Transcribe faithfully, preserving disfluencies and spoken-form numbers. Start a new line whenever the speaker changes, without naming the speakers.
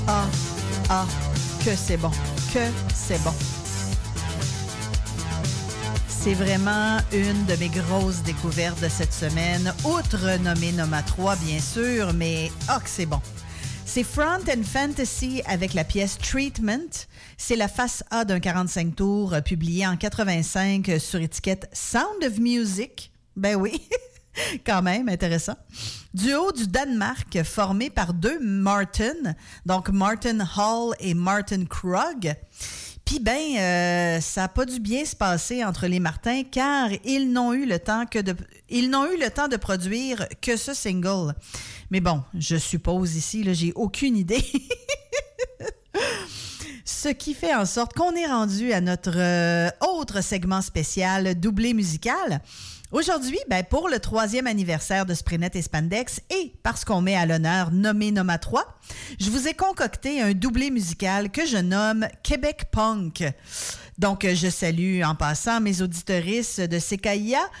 Ah, ah, que c'est bon, que c'est bon. C'est vraiment une de mes grosses découvertes de cette semaine, outre Nommé Noma trois, bien sûr, mais ah, que c'est bon. C'est Front and Fantasy avec la pièce Treatment. C'est la face A d'un quarante-cinq tours euh, publié en quatre-vingt-cinq euh, sur étiquette Sound of Music. Ben oui, quand même intéressant. Duo du Danemark formé par deux Martin, donc Martin Hall et Martin Krog. Puis ben, euh, ça n'a pas dû bien se passer entre les Martins car ils n'ont eu le temps que de, ils n'ont eu le temps de produire que ce single. Mais bon, je suppose ici, là, j'ai aucune idée. Ce qui fait en sorte qu'on est rendu à notre euh, autre segment spécial doublé musical. Aujourd'hui, ben, pour le troisième anniversaire de Spraynet et Spandex et parce qu'on met à l'honneur Nommé Noma trois, je vous ai concocté un doublé musical que je nomme Québec Punk. Donc, je salue en passant mes auditorices de C K I A,